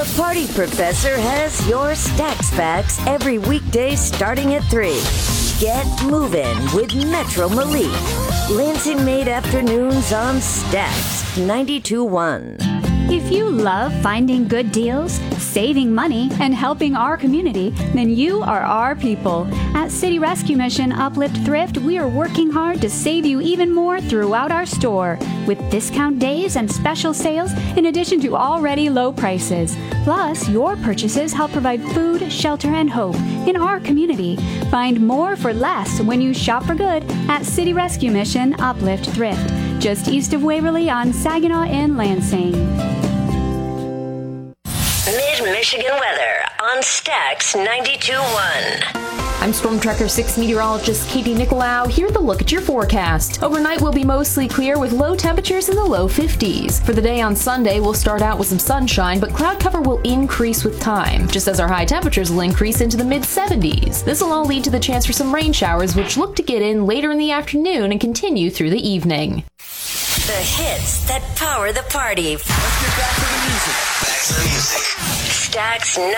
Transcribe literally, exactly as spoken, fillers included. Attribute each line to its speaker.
Speaker 1: The Party Professor has your Stacks Facts every weekday starting at three. Get moving with Metro Malik. Lansing Made Afternoons on Stacks ninety-two point one.
Speaker 2: If you love finding good deals, saving money, and helping our community, then you are our people. At City Rescue Mission Uplift Thrift, we are working hard to save you even more throughout our store, with discount days and special sales in addition to already low prices. Plus, your purchases help provide food, shelter, and hope in our community. Find more for less when you shop for good at City Rescue Mission Uplift Thrift, just east of Waverly on Saginaw in Lansing.
Speaker 1: Mid-Michigan weather on Stacks ninety-two point one.
Speaker 3: I'm Storm Tracker six meteorologist Katie Nicolau. Here with a look at your forecast. Overnight will be mostly clear with low temperatures in the low fifties. For the day on Sunday, we'll start out with some sunshine, but cloud cover will increase with time, just as our high temperatures will increase into the mid seventies. This will all lead to the chance for some rain showers, which look to get in later in the afternoon and continue through the evening.
Speaker 1: The hits that power the party.
Speaker 4: Let's get back to the music.
Speaker 1: Back to the music. Stacks